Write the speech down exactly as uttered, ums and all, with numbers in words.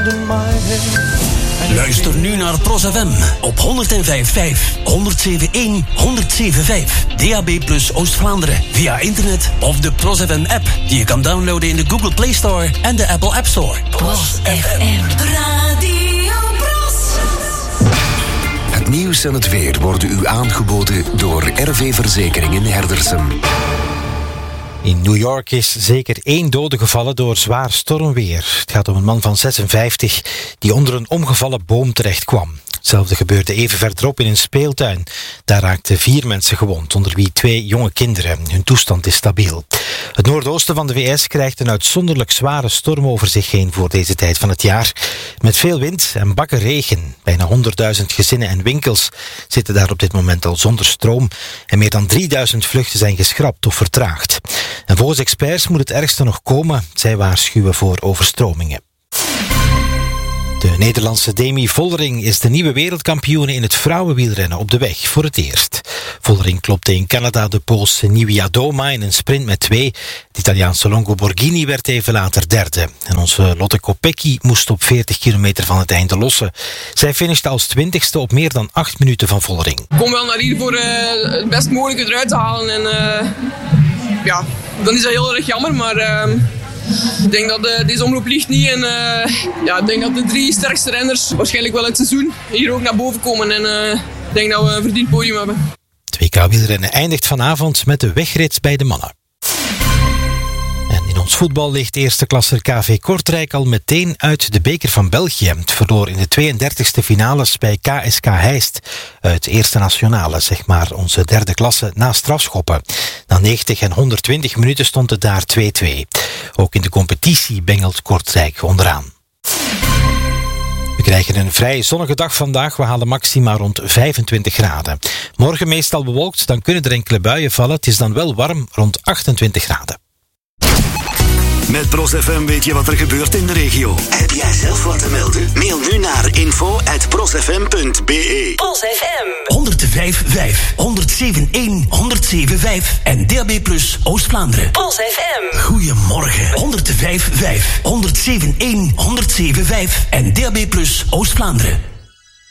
Luister nu naar Pros F M op honderd vijf komma vijf, honderd zeven komma één, honderd zeven komma vijf. D A B plus Oost-Vlaanderen via internet of de Pros F M app die je kan downloaden in de Google Play Store en de Apple App Store. Pros F M Radio Pros. Het nieuws en het weer worden u aangeboden door R V Verzekeringen Herdersum. In New York is zeker één dode gevallen door zwaar stormweer. Het gaat om een man van zesenvijftig die onder een omgevallen boom terecht kwam. Hetzelfde gebeurde even verderop in een speeltuin. Daar raakten vier mensen gewond, onder wie twee jonge kinderen. Hun toestand is stabiel. Het noordoosten van de V S krijgt een uitzonderlijk zware storm over zich heen voor deze tijd van het jaar. Met veel wind en bakken regen. Bijna honderdduizend gezinnen en winkels zitten daar op dit moment al zonder stroom. En meer dan drieduizend vluchten zijn geschrapt of vertraagd. En volgens experts moet het ergste nog komen. Zij waarschuwen voor overstromingen. De Nederlandse Demi Vollering is de nieuwe wereldkampioene in het vrouwenwielrennen op de weg voor het eerst. Vollering klopte in Canada de Poolse Nieuwia Doma in een sprint met twee. De Italiaanse Longo Borghini werd even later derde. En onze Lotte Kopecky moest op veertig kilometer van het einde lossen. Zij finishte als twintigste op meer dan acht minuten van Vollering. Ik kom wel naar hier voor uh, het best mogelijke eruit te halen. En uh, ja, dan is dat heel erg jammer, maar... Uh, Ik denk dat uh, deze omroep ligt niet en uh, ja, ik denk dat de drie sterkste renners waarschijnlijk wel het seizoen hier ook naar boven komen en uh, ik denk dat we een verdiend podium hebben. Het W K wielrennen eindigt vanavond met de wegrit bij de mannen. En in ons voetbal ligt eerste klasser K V Kortrijk al meteen uit de beker van België. Het verloor in de tweeëndertigste finales bij K S K Heist uit eerste nationale, zeg maar onze derde klasse, na strafschoppen. Na negentig en honderdtwintig minuten stond het daar twee-twee. Ook in de competitie bengelt Kortrijk onderaan. We krijgen een vrij zonnige dag vandaag. We halen maxima rond vijfentwintig graden. Morgen meestal bewolkt, dan kunnen er enkele buien vallen. Het is dan wel warm, rond achtentwintig graden. Met Pros F M weet je wat er gebeurt in de regio. Heb jij zelf wat te melden? Mail nu naar info at prosfm punt b e. Pros F M honderd vijf komma vijf, honderd zeven komma één, honderd zeven komma vijf en D A B plus Oost-Vlaanderen. Pros F M. Goedemorgen. honderd vijf komma vijf, honderd zeven komma één, honderd zeven komma vijf en D A B plus Oost-Vlaanderen.